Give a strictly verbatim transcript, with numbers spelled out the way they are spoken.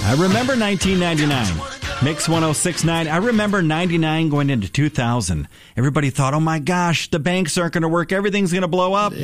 I remember nineteen ninety-nine. Mix one oh six point nine. I remember ninety-nine going into two thousand. Everybody thought, oh my gosh, the banks aren't going to work. Everything's going to blow up.